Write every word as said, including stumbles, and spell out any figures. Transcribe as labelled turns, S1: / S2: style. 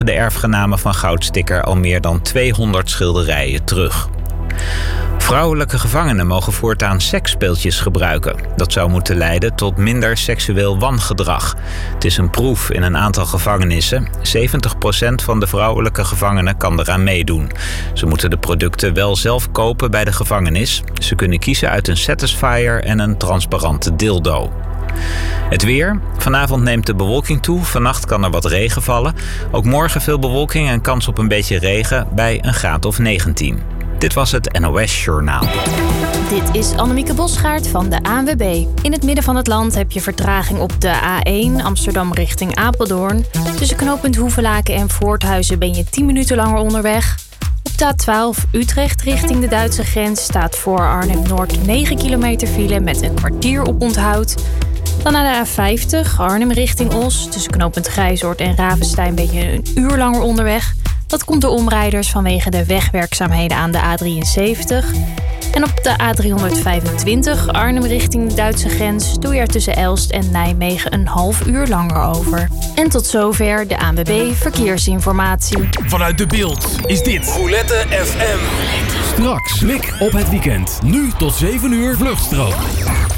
S1: de erfgenamen van Goudsticker al meer dan tweehonderd schilderijen terug. Vrouwelijke gevangenen mogen voortaan seksspeeltjes gebruiken. Dat zou moeten leiden tot minder seksueel wangedrag. Het is een proef in een aantal gevangenissen. zeventig procent van de vrouwelijke gevangenen kan eraan meedoen. Ze moeten de producten wel zelf kopen bij de gevangenis. Ze kunnen kiezen uit een Satisfyer en een transparante dildo. Het weer. Vanavond neemt de bewolking toe. Vannacht kan er wat regen vallen. Ook morgen veel bewolking en kans op een beetje regen bij een graad of negentien. Dit was het N O S-journaal.
S2: Dit is Annemieke Bosgaard van de A N W B. In het midden van het land heb je vertraging op de A één Amsterdam richting Apeldoorn. Tussen knooppunt Hoevelaken en Voorthuizen ben je tien minuten langer onderweg. Op de A twaalf Utrecht richting de Duitse grens staat voor Arnhem-Noord negen kilometer file met een kwartier op onthoud. Dan naar de A vijftig Arnhem richting Os. Tussen knooppunt Grijzoord en Ravenstein ben je een uur langer onderweg. Dat komt door omrijders vanwege de wegwerkzaamheden aan de A drieënzeventig. En op de A driehonderdvijfentwintig Arnhem richting de Duitse grens doe je er tussen Elst en Nijmegen een half uur langer over. En tot zover de A N W B Verkeersinformatie.
S3: Vanuit De Beeld is dit Roulette F M. Straks blik op het weekend. Nu tot zeven uur vluchtstrook.